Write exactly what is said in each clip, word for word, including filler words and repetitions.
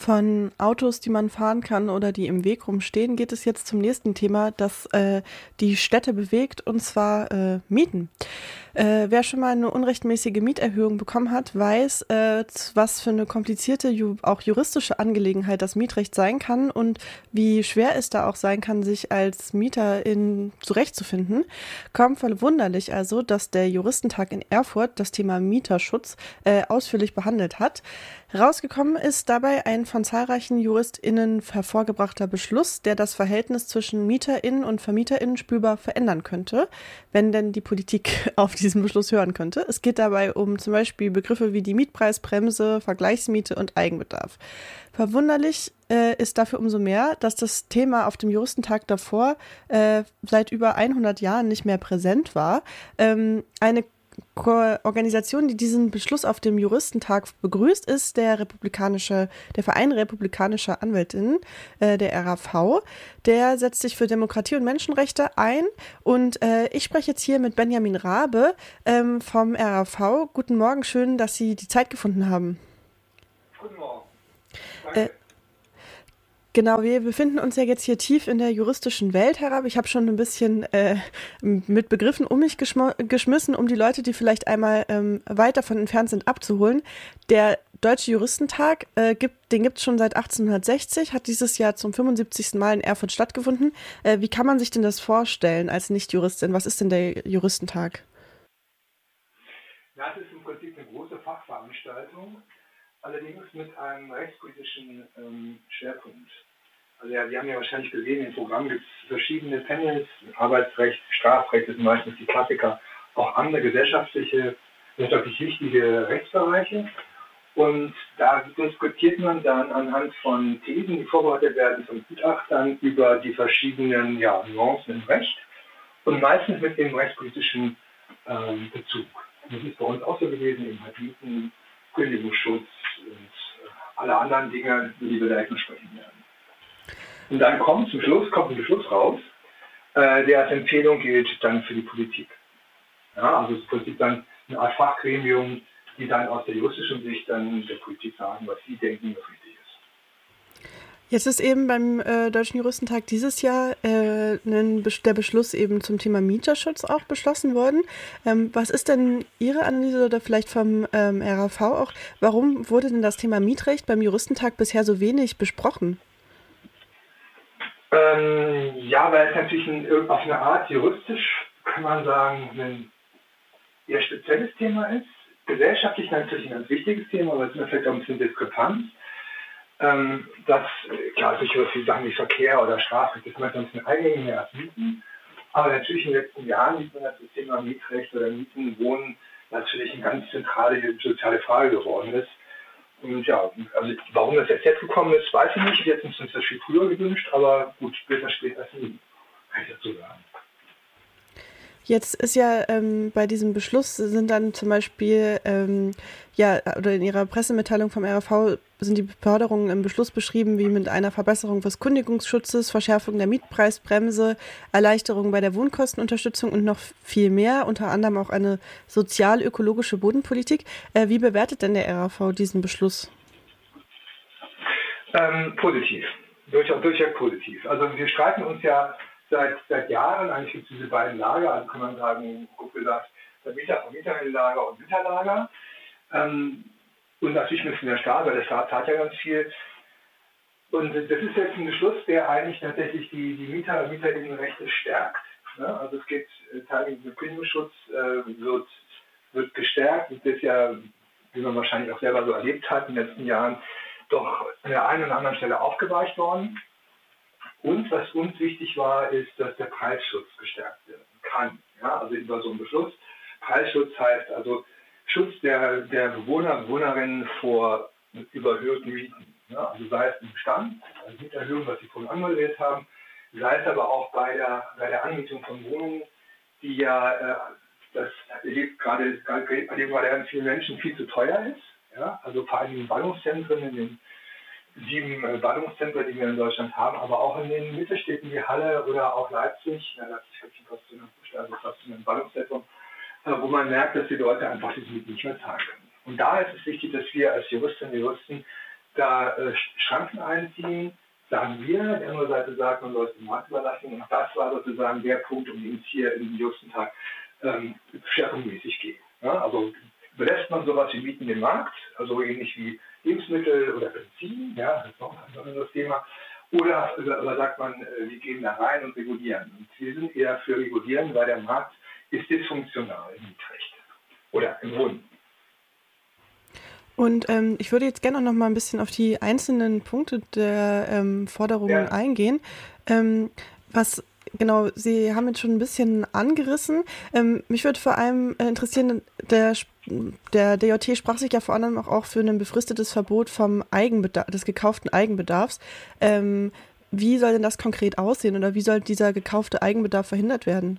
Von Autos, die man fahren kann oder die im Weg rumstehen, geht es jetzt zum nächsten Thema, das äh, die Städte bewegt, und zwar äh, Mieten. Äh, wer schon mal eine unrechtmäßige Mieterhöhung bekommen hat, weiß, äh, was für eine komplizierte, ju auch juristische Angelegenheit das Mietrecht sein kann und wie schwer es da auch sein kann, sich als Mieter in, zurechtzufinden. Kaum verwunderlich also, dass der Juristentag in Erfurt das Thema Mieterschutz äh, ausführlich behandelt hat. Herausgekommen ist dabei ein von zahlreichen JuristInnen hervorgebrachter Beschluss, der das Verhältnis zwischen MieterInnen und VermieterInnen spürbar verändern könnte, wenn denn die Politik auf diesen Beschluss hören könnte. Es geht dabei um zum Beispiel Begriffe wie die Mietpreisbremse, Vergleichsmiete und Eigenbedarf. Verwunderlich äh, ist dafür umso mehr, dass das Thema auf dem Juristentag davor äh, seit über hundert Jahren nicht mehr präsent war. Ähm, eine Ko Organisation, die diesen Beschluss auf dem Juristentag begrüßt, ist der republikanische, der Verein republikanischer Anwältinnen, äh, der R A V. Der setzt sich für Demokratie und Menschenrechte ein. Und äh, ich spreche jetzt hier mit Benjamin Rabe ähm, vom R A V. Guten Morgen, schön, dass Sie die Zeit gefunden haben. Guten Morgen. Äh, Genau, wir befinden uns ja jetzt hier tief in der juristischen Welt herab. Ich habe schon ein bisschen äh, mit Begriffen um mich geschmissen, um die Leute, die vielleicht einmal ähm, weit davon entfernt sind, abzuholen. Der Deutsche Juristentag, äh, gibt, den gibt es schon seit achtzehnhundertsechzig, hat dieses Jahr zum fünfundsiebzigsten Mal in Erfurt stattgefunden. Äh, wie kann man sich denn das vorstellen als Nicht-Juristin? Was ist denn der Juristentag? Ja, es ist im Prinzip eine große Fachveranstaltung, allerdings mit einem rechtspolitischen ähm, Schwerpunkt. Also ja, Sie haben ja wahrscheinlich gesehen, im Programm gibt es verschiedene Panels, Arbeitsrecht, Strafrecht ist meistens die Klassiker, auch andere gesellschaftliche, wirtschaftlich wichtige Rechtsbereiche. Und da diskutiert man dann anhand von Thesen, die vorbereitet werden von Gutachtern, über die verschiedenen ja, Nuancen im Recht und meistens mit dem rechtspolitischen ähm, Bezug. Das ist bei uns auch so gewesen, eben halt Mieten, Kündigungsschutz und äh, alle anderen Dinge, über die wir gleich noch sprechen werden. Und dann kommt zum Schluss kommt ein Beschluss raus, äh, der als Empfehlung gilt dann für die Politik. Ja, also es ist im Prinzip dann eine Art Fachgremium, die dann aus der juristischen Sicht dann der Politik sagen, was sie denken, was richtig ist. Jetzt ist eben beim äh, Deutschen Juristentag dieses Jahr äh, ein Besch- der Beschluss eben zum Thema Mieterschutz auch beschlossen worden. Ähm, was ist denn Ihre Analyse oder vielleicht vom ähm, R A V auch? Warum wurde denn das Thema Mietrecht beim Juristentag bisher so wenig besprochen? Ähm, ja, weil es natürlich ein, auf eine Art juristisch, kann man sagen, ein eher spezielles Thema ist. Gesellschaftlich natürlich ein ganz wichtiges Thema, aber es ist vielleicht auch ein bisschen Diskrepanz. Ähm, dass, klar, sicher viele Sachen wie Verkehr oder Strafrecht, das manchmal ein bisschen eingängiger als Mieten. Aber natürlich in den letzten Jahren sieht man, dass das Thema Mietrecht oder Mieten, Wohnen natürlich eine ganz zentrale soziale Frage geworden ist. Und ja, also warum das jetzt, jetzt gekommen ist, weiß ich nicht. Wir hätten uns das viel früher gewünscht, aber gut, später spät als nie, kann ich dazu sagen. Jetzt ist ja ähm, bei diesem Beschluss sind dann zum Beispiel, ähm, ja, oder in Ihrer Pressemitteilung vom R A V sind die Forderungen im Beschluss beschrieben, wie mit einer Verbesserung des Kündigungsschutzes, Verschärfung der Mietpreisbremse, Erleichterung bei der Wohnkostenunterstützung und noch viel mehr, unter anderem auch eine sozial-ökologische Bodenpolitik. Äh, wie bewertet denn der R A V diesen Beschluss? Ähm, positiv, durchaus, durchaus positiv. Also wir streiten uns ja seit, seit Jahren, eigentlich gibt es diese beiden Lager, also kann man sagen, gut gesagt, der Mieter- und Mieterinnenlager und Mieterlager. Ähm, und natürlich müssen der Staat, weil der Staat zahlt ja ganz viel. Und das ist jetzt ein Beschluss, der eigentlich tatsächlich die, die Mieter- und Mieterinnenrechte stärkt. Ne? Also es geht äh, teilweise der Kündigungsschutz äh, wird, wird gestärkt. Und das ist ja, wie man wahrscheinlich auch selber so erlebt hat in den letzten Jahren, doch an der einen oder anderen Stelle aufgeweicht worden. Und was uns wichtig war, ist, dass der Preisschutz gestärkt werden kann. Ja, also über so einen Beschluss. Preisschutz heißt also Schutz der, der Bewohner, Bewohnerinnen vor überhöhten Mieten. Ja, also sei es im Bestand, also Mieterhöhung, was Sie vorhin anmoderiert haben, sei es aber auch bei der, bei der Anmietung von Wohnungen, die ja, äh, das erlebt gerade, erleben gerade ganz viele Menschen, viel zu teuer ist. Ja, also vor allem in Ballungszentren, in den sieben äh, Ballungszentren, die wir in Deutschland haben, aber auch in den Mittelstädten wie Halle oder auch Leipzig, ja, Leipzig hat schon fast so eine, also fast so ein Ballungszentrum, äh, wo man merkt, dass die Leute einfach diese Mieten nicht mehr zahlen können. Und da ist es wichtig, dass wir als Juristinnen und Juristen da äh, Schranken einziehen, sagen wir. Die andere Seite sagt, man soll es dem Markt überlassen. Und das war sozusagen der Punkt, um den es hier im jüngsten Tag ähm, schwerpunktmäßig geht. Ja, also belässt man sowas wie Mieten dem Markt, also ähnlich wie Lebensmittel oder Benzin, ja, das ist auch ein anderes Thema. Oder, oder sagt man, wir gehen da rein und regulieren. Und wir sind eher für regulieren, weil der Markt ist dysfunktional im Mietrecht oder im Wohnen. Und ähm, ich würde jetzt gerne noch mal ein bisschen auf die einzelnen Punkte der ähm, Forderungen ja. eingehen. Ähm, was genau, Sie haben jetzt schon ein bisschen angerissen. Ähm, mich würde vor allem äh, interessieren, der Der D J T sprach sich ja vor allem auch für ein befristetes Verbot vom Eigenbedarf, des gekauften Eigenbedarfs. Ähm, wie soll denn das konkret aussehen oder wie soll dieser gekaufte Eigenbedarf verhindert werden?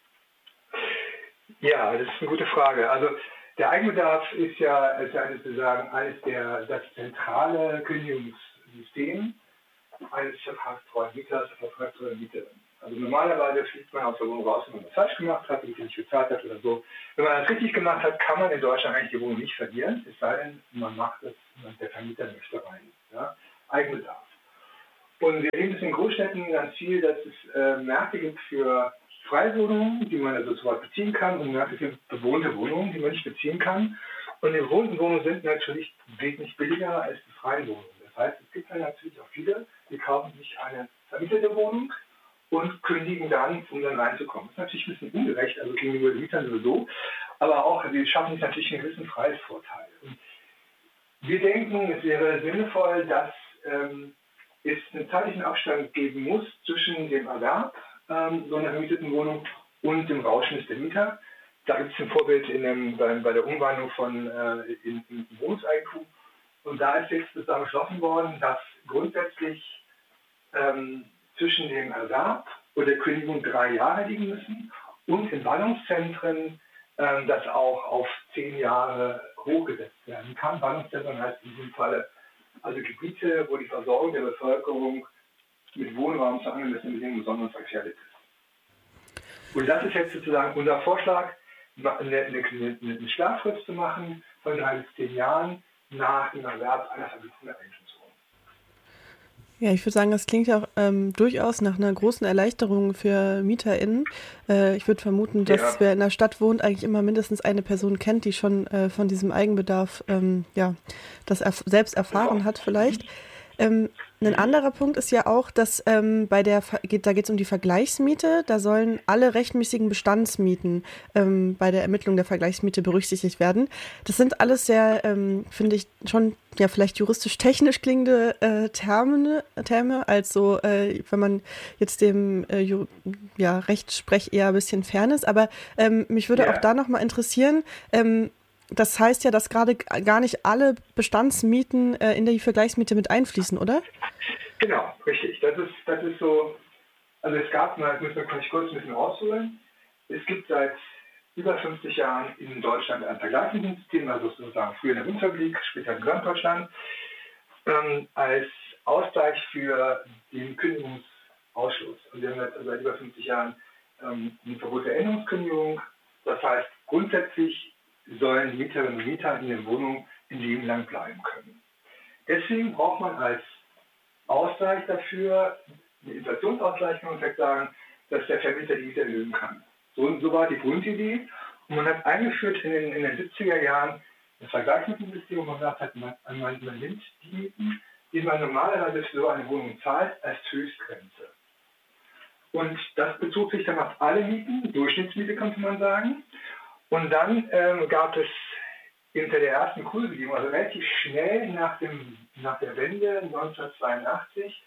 Ja, das ist eine gute Frage. Also der Eigenbedarf ist ja, ist ja sozusagen eines der, das zentrale Kündigungssystem eines vertragstreuen Mieters, einer vertragstreuen Mieterin. Also normalerweise fliegt man aus der Wohnung raus, wenn man das falsch gemacht hat, nicht bezahlt hat oder so. Wenn man das richtig gemacht hat, kann man in Deutschland eigentlich die Wohnung nicht verlieren, es sei denn, man macht es, der Vermieter möchte rein. Ja? Eigenbedarf. Und wir sehen es in Großstädten ganz viel, dass es äh, Märkte gibt für Freiwohnungen, die man also sofort beziehen kann, und Märkte für bewohnte Wohnungen, die man nicht beziehen kann. Und die bewohnten Wohnungen sind natürlich wesentlich billiger als die freien Wohnungen. Das heißt, es gibt dann natürlich auch viele, die kaufen sich eine vermietete Wohnung und kündigen dann, um dann reinzukommen. Das ist natürlich ein bisschen ungerecht, also gegenüber den Mietern sowieso, aber auch, sie schaffen sich natürlich einen gewissen Preisvorteil. Und wir denken, es wäre sinnvoll, dass ähm, es einen zeitlichen Abstand geben muss zwischen dem Erwerb ähm, so einer vermieteten Wohnung und dem Rauschmiss der Mieter. Da gibt es ein Vorbild in dem, bei, bei der Umwandlung von äh, in, in Wohnungseigentum. Und da ist jetzt zusammen beschlossen worden, dass grundsätzlich ähm, zwischen dem Erwerb und der Kündigung drei Jahre liegen müssen und in Ballungszentren ähm, das auch auf zehn Jahre hochgesetzt werden kann. Ballungszentren heißt in diesem Falle also Gebiete, wo die Versorgung der Bevölkerung mit Wohnraum zu angemessenen Bedingungen besonders gefährdet ist. Und das ist jetzt sozusagen unser Vorschlag, eine, eine, eine Sperrfrist zu machen von drei bis zehn Jahren nach dem Erwerb einer vermieteten Eigentumswohnung. Ja, ich würde sagen, das klingt ja auch ähm, durchaus nach einer großen Erleichterung für MieterInnen. Äh, ich würde vermuten, dass ja. wer in der Stadt wohnt, eigentlich immer mindestens eine Person kennt, die schon äh, von diesem Eigenbedarf ähm, ja, das erf- selbst erfahren hat vielleicht. Ähm, ein anderer Punkt ist ja auch, dass ähm, bei der, geht, da geht es um die Vergleichsmiete, da sollen alle rechtmäßigen Bestandsmieten ähm, bei der Ermittlung der Vergleichsmiete berücksichtigt werden. Das sind alles sehr, ähm, finde ich, schon ja vielleicht juristisch-technisch klingende äh, Terme, Terme, als so, äh, wenn man jetzt dem äh, Ju- ja, Rechtssprech eher ein bisschen fern ist. Aber ähm, mich würde ja. auch da nochmal interessieren, ähm, das heißt ja, dass gerade gar nicht alle Bestandsmieten äh, in die Vergleichsmiete mit einfließen, oder? Genau, richtig. Das ist, das ist so, also es gab mal, das müssen wir vielleicht kurz ein bisschen ausholen, es gibt seit über fünfzig Jahren in Deutschland ein Vergleichsmietensystem, also sozusagen früher in der Bundesrepublik, später in Gesamtdeutschland, ähm, als Ausgleich für den Kündigungsausschluss. Und wir haben jetzt seit über fünfzig Jahren ähm, ein Verbot der Änderungskündigung. Das heißt, grundsätzlich sollen die Mieterinnen und Mieter in der Wohnung ein Leben lang bleiben können. Deswegen braucht man als Ausgleich dafür, eine Inflationsausgleich kann man vielleicht sagen, dass der Vermieter die Miete erhöhen kann. So, so war die Grundidee. Und man hat eingeführt in den, in den siebziger Jahren das Vergleichsmietensystem, wo man sagt, hat, man, man, man nimmt die Mieten, die man normalerweise für so eine Wohnung zahlt, als Höchstgrenze. Und das bezog sich dann auf alle Mieten, Durchschnittsmiete könnte man sagen. Und dann ähm, gab es hinter der ersten Kursbedingung, also relativ schnell nach, dem, nach der Wende neunzehnhundertzweiundachtzig,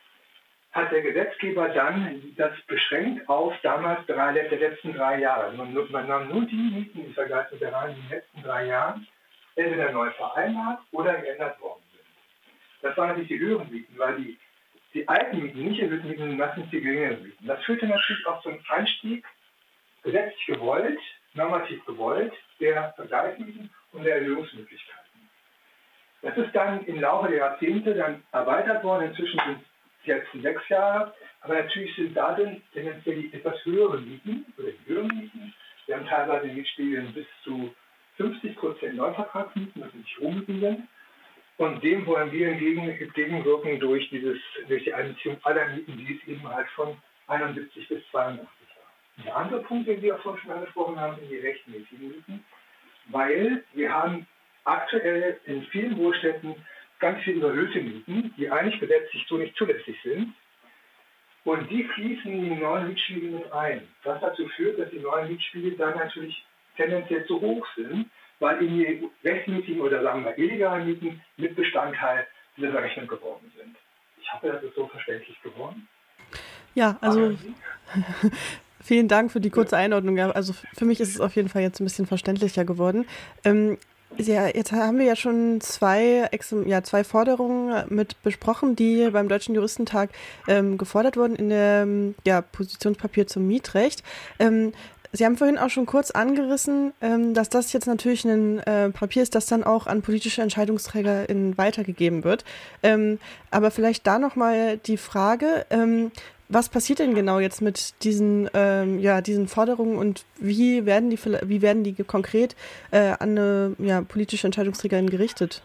hat der Gesetzgeber dann das beschränkt auf damals drei, der letzten drei Jahre. Man, man nahm nur die Mieten im Vergleich mit der Reihe in den letzten drei Jahren entweder neu vereinbart oder geändert worden sind. Das waren natürlich die höheren Mieten, weil die, die alten Mieten, nicht erhöhten Mieten, sind meistens die geringeren Mieten. Das führte natürlich auch zum Einstieg, gesetzlich gewollt, normativ gewollt, der Vergleichsmieten und der Erhöhungsmöglichkeiten. Das ist dann im Laufe der Jahrzehnte dann erweitert worden, inzwischen sind es die letzten sechs Jahre, aber natürlich sind da dann tendenziell die etwas höheren Mieten oder die höheren Mieten. Wir haben teilweise Mietspielen bis zu fünfzig Prozent Neuvertragsmieten, das nicht Rohmieten sind. Und dem wollen wir entgegen, entgegenwirken durch, dieses, durch die Einbeziehung aller Mieten, die es eben halt von einundsiebzig bis zweiundachtzig war. Der andere Punkt, den wir vorhin schon angesprochen haben, sind die rechtmäßigen Mieten, weil wir haben aktuell in vielen Großstädten ganz viele überhöhte Mieten, die eigentlich gesetzlich so nicht zulässig sind. Und die fließen in die neuen Mietspiegel mit ein. Was dazu führt, dass die neuen Mietspiegel dann natürlich tendenziell zu hoch sind, weil in die rechtmäßigen oder sagen wir illegalen Mieten mit Bestandteil dieser Rechnung geworden sind. Ich hoffe, das ist so verständlich geworden. Ja, also vielen Dank für die kurze Einordnung. Also für mich ist es auf jeden Fall jetzt ein bisschen verständlicher geworden. Ähm, ja, jetzt haben wir ja schon zwei, ja, zwei Forderungen mit besprochen, die beim Deutschen Juristentag ähm, gefordert wurden in dem ja, Positionspapier zum Mietrecht. Ähm, Sie haben vorhin auch schon kurz angerissen, ähm, dass das jetzt natürlich ein äh, Papier ist, das dann auch an politische EntscheidungsträgerInnen weitergegeben wird. Ähm, aber vielleicht da nochmal die Frage, ähm, was passiert denn genau jetzt mit diesen, ähm, ja, diesen Forderungen und wie werden die, wie werden die konkret äh, an eine ja, politische Entscheidungsträgerin gerichtet?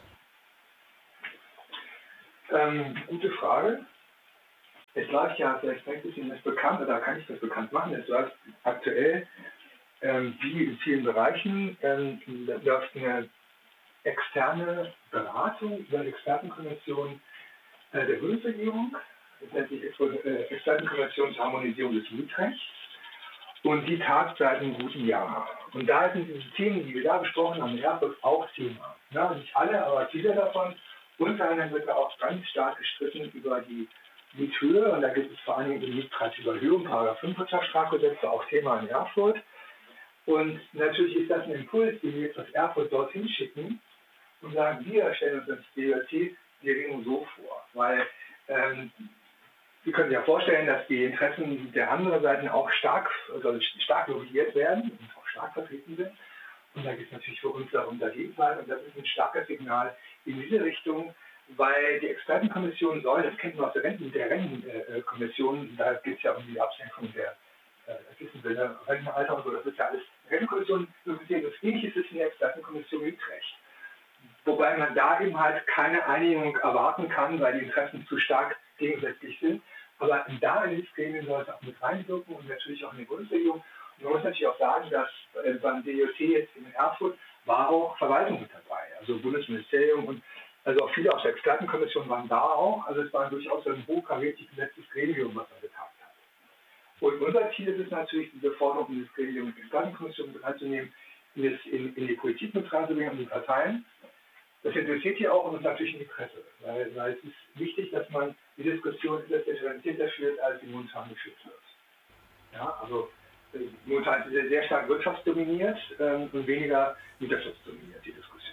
Ähm, gute Frage. Es läuft ja, vielleicht ist Ihnen das bekannt, oder kann ich das bekannt machen, es läuft aktuell, ähm, wie in vielen Bereichen, ähm, läuft eine externe Beratung über eine Expertenkonvention äh, der Bundesregierung. Das nennt sich äh, Expertenkonvention zur Harmonisierung des Mietrechts. Und die tagt seit einem guten Jahr. Und da sind diese Themen, die wir da besprochen haben, ja, auch Thema. Ja, nicht alle, aber viele davon. Unter anderem wird da auch ganz stark gestritten über die Miethöhe. Und da gibt es vor allem die Mietpreisüberhöhung, Paragraph fünf Wirtschaftsstrafgesetz, war auch Thema in Erfurt. Und natürlich ist das ein Impuls, den wir jetzt aus Erfurt dorthin schicken und sagen, wir stellen uns das D J T die Regelung so vor. Weil ähm, Sie können sich ja vorstellen, dass die Interessen der anderen Seiten auch stark, also stark lobbyiert werden und auch stark vertreten sind. Und da geht es natürlich für uns darum, dagegen sein. Und das ist ein starkes Signal in diese Richtung, weil die Expertenkommission soll, das kennt man aus der Renten, der Rentenkommission, da geht es ja um die Absenkung der äh, Rentenalter und so, das ist ja alles Rentenkommission, das Ähnliches ist in der Expertenkommission Mietrecht. Wobei man da eben halt keine Einigung erwarten kann, weil die Interessen zu stark gegensätzlich sind. Aber da in dieses Gremium soll es auch mit reinwirken und natürlich auch in die Bundesregierung. Und man muss natürlich auch sagen, dass äh, beim D J T jetzt in Erfurt war auch Verwaltung mit dabei, also Bundesministerium und also auch viele aus der Expertenkommission waren da auch. Also es war durchaus ein hochkarätig besetztes Gremium, was da getagt hat. Und unser Ziel ist es natürlich, diese Forderung in das Gremium der Expertenkommission mit reinzunehmen, in, das, in, in die Politik mit reinzubringen, in die Parteien. Das interessiert hier auch und ist natürlich in die Presse, weil, weil es ist wichtig, dass man die Diskussion differenzierter führt, als sie momentan geführt wird. Ja, also momentan ist es sehr stark wirtschaftsdominiert ähm, und weniger mieterschutz-dominiert, die Diskussion.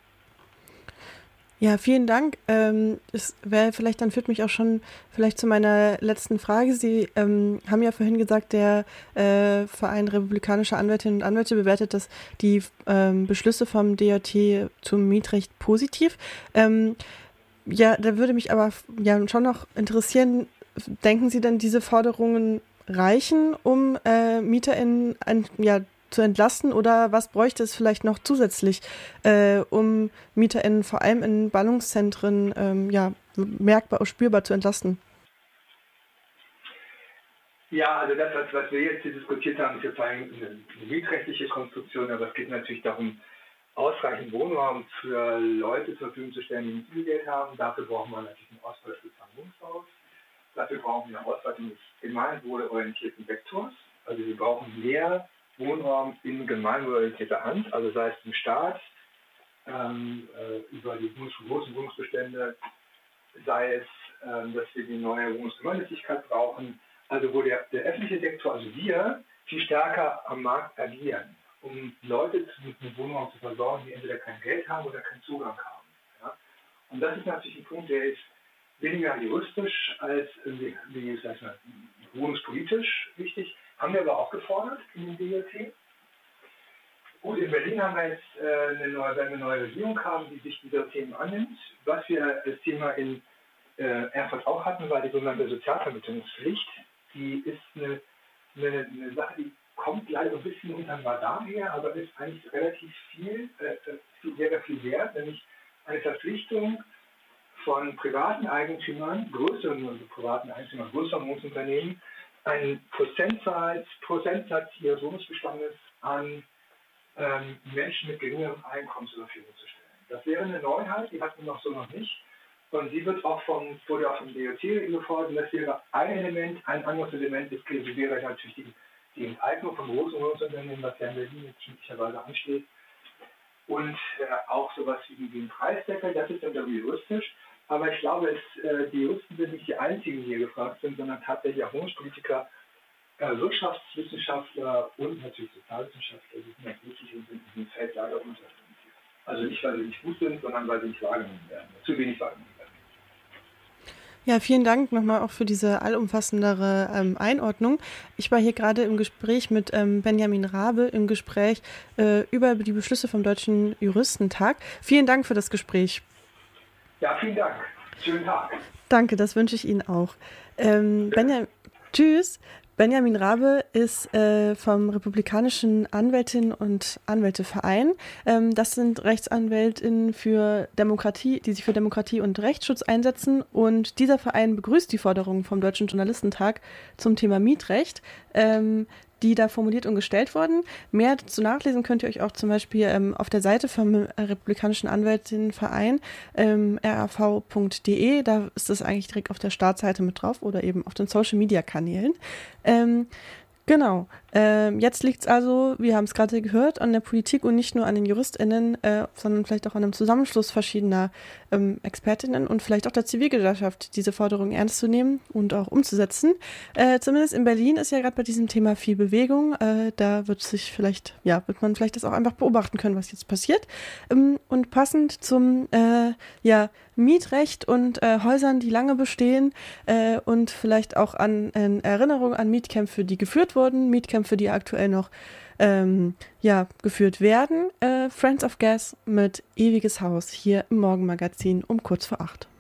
Ja, vielen Dank. Ähm, es wäre vielleicht, dann führt mich auch schon vielleicht zu meiner letzten Frage. Sie ähm, haben ja vorhin gesagt, der äh, Verein Republikanischer Anwältinnen und Anwälte bewertet das, die ähm, Beschlüsse vom D J T zum Mietrecht positiv. Ähm, ja, da würde mich aber ja schon noch interessieren, denken Sie denn, diese Forderungen reichen, um äh, MieterInnen ein, ja, zu entlasten oder was bräuchte es vielleicht noch zusätzlich, äh, um MieterInnen vor allem in Ballungszentren ähm, ja, merkbar, spürbar zu entlasten? Ja, also das, was wir jetzt hier diskutiert haben, ist jetzt eine, eine mietrechtliche Konstruktion, aber es geht natürlich darum, ausreichend Wohnraum für Leute zur Verfügung zu stellen, die nicht viel Geld haben. Dafür brauchen wir natürlich einen Ausbau des sozialen Wohnungsbaus. Dafür brauchen wir eine Ausweitung des gemeinwohlorientierten Vektors. Also wir brauchen mehr Wohnraum in gemeinwohlorientierter Hand, also sei es im Staat, ähm, äh, über die großen Wohnungsbestände, sei es, ähm, dass wir die neue Wohnungsgemeinnützigkeit brauchen, also wo der, der öffentliche Sektor, also wir, viel stärker am Markt agieren, um Leute mit einem Wohnraum zu versorgen, die entweder kein Geld haben oder keinen Zugang haben. Ja? Und das ist natürlich ein Punkt, der ist weniger juristisch als wie, wie sag ich mal, wohnungspolitisch wichtig, haben wir aber auch gefordert in dem D J T. Gut, in Berlin haben wir jetzt äh, eine, neue, eine neue Regierung haben, die sich dieser Themen annimmt. Was wir als Thema in äh, Erfurt auch hatten, war die sogenannte Sozialvermittlungspflicht. Die ist eine, eine, eine Sache, die kommt leider ein bisschen unter dem Radar her, aber ist eigentlich relativ viel, äh, viel, sehr viel wert, nämlich eine Verpflichtung von privaten Eigentümern, größeren privaten Eigentümern, größeren Wohnungsunternehmen, einen Prozentsatz, Prozentsatz ihres Wohnungsbestandes an ähm, Menschen mit geringerem Einkommen zur Verfügung zu stellen. Das wäre eine Neuheit, die hatten wir noch so noch nicht. Und sie wird auch vom, wurde auch vom D O T gefordert. Das wäre ein Element. Ein anderes Element ist, wäre natürlich die, die Enteignung von großen Wohnungsunternehmen, was ja in Berlin jetzt möglicherweise ansteht. Und äh, auch sowas wie den Preisdeckel, das ist dann wieder juristisch. Aber ich glaube, es, äh, die Juristen sind nicht die einzigen, die hier gefragt sind, sondern tatsächlich auch Wohnungspolitiker, äh, Wirtschaftswissenschaftler und natürlich Sozialwissenschaftler, die sind natürlich in diesem Feld leider unterrepräsentiert. Also nicht, weil sie nicht gut sind, sondern weil sie nicht wahrgenommen werden, zu wenig wahrgenommen werden. Ja, vielen Dank nochmal auch für diese allumfassendere ähm, Einordnung. Ich war hier gerade im Gespräch mit ähm, Benjamin Rabe, im Gespräch äh, über die Beschlüsse vom Deutschen Juristentag. Vielen Dank für das Gespräch. Ja, vielen Dank. Schönen Tag. Danke, das wünsche ich Ihnen auch. Ähm, Benja- Tschüss. Benjamin Rabe ist äh, vom Republikanischen Anwältinnen und Anwälteverein. Ähm, das sind RechtsanwältInnen für Demokratie, die sich für Demokratie und Rechtsschutz einsetzen. Und dieser Verein begrüßt die Forderungen vom Deutschen Journalistentag zum Thema Mietrecht, ähm, die da formuliert und gestellt wurden. Mehr dazu nachlesen könnt ihr euch auch zum Beispiel ähm, auf der Seite vom Republikanischen Anwältinnenverein ähm, r a v punkt d e. Da ist das eigentlich direkt auf der Startseite mit drauf oder eben auf den Social-Media-Kanälen. Ähm, genau. Ähm, jetzt liegt es also, wir haben es gerade gehört, an der Politik und nicht nur an den JuristInnen, äh, sondern vielleicht auch an einem Zusammenschluss verschiedener ähm, ExpertInnen und vielleicht auch der Zivilgesellschaft, diese Forderungen ernst zu nehmen und auch umzusetzen. Äh, zumindest in Berlin ist ja gerade bei diesem Thema viel Bewegung. Äh, da wird sich vielleicht, ja, wird man vielleicht das auch einfach beobachten können, was jetzt passiert. Ähm, und passend zum, äh, ja, Mietrecht und äh, Häusern, die lange bestehen äh, und vielleicht auch an, an Erinnerung an Mietkämpfe, die geführt wurden, Mietkämpfe, die aktuell noch ähm, ja, geführt werden. Äh, Friends of Gas mit Ewiges Haus hier im Morgenmagazin um kurz vor acht.